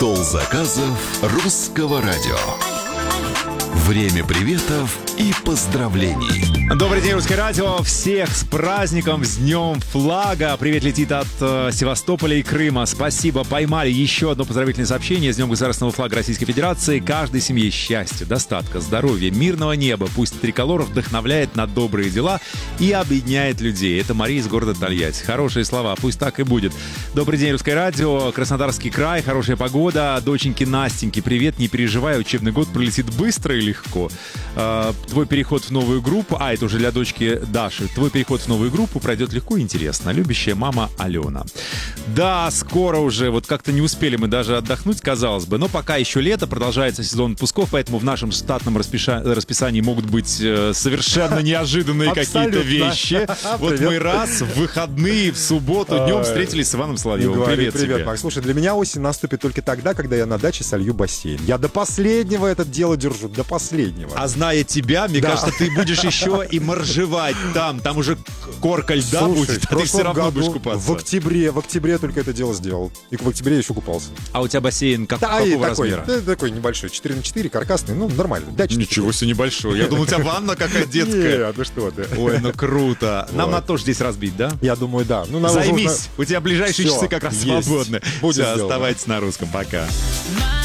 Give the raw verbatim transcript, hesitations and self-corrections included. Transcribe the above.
Стол заказов русского радио. Время приветов и поздравлений. Добрый день, Русское радио. Всех с праздником, с Днем флага. Привет летит от э, Севастополя и Крыма. Спасибо. Поймали еще одно поздравительное сообщение с Днем государственного флага Российской Федерации. Каждой семье счастья, достатка, здоровья, мирного неба. Пусть триколор вдохновляет на добрые дела и объединяет людей. Это Мария из города Тольятти. Хорошие слова. Пусть так и будет. Добрый день, Русское радио. Краснодарский край. Хорошая погода. Доченьки Настеньки, привет. Не переживай, учебный год пролетит быстро и легко. Э, твой переход в новую группу. А, это уже для дочки Даши. Твой переход в новую группу пройдет легко и интересно. Любящая мама Алена. Да, скоро уже. Вот как-то не успели мы даже отдохнуть, казалось бы. Но пока еще лето, продолжается сезон отпусков, поэтому в нашем штатном распиша... расписании могут быть э, совершенно неожиданные какие-то вещи. Вот мы раз в выходные, в субботу днем встретились с Иваном Соловьевым. Привет тебе. Привет, Макс. Слушай, для меня осень наступит только тогда, когда я на даче солью бассейн. Я до последнего это дело держу, до последнего. А зная тебя, мне Да. кажется, ты будешь еще и моржевать там. Там уже корка льда Слушай, будет, в а ты все прошлом равно году, будешь купаться. В октябре, в октябре только это дело сделал. И в октябре я еще купался. А у тебя бассейн как, Да, и какого такой, размера? да, такой небольшой, четыре на четыре, каркасный, ну, нормально. Дачный. Ничего себе небольшой. Я думал, у тебя ванна какая детская. Нет, ну что ты. Ой, ну круто. Нам Вот. надо тоже здесь разбить, да? Я думаю, да. Ну, нам уже Займись. нужно- У тебя ближайшие Всё, часы как раз есть. свободны. Будет Все, сделано. оставайтесь на русском. Пока. My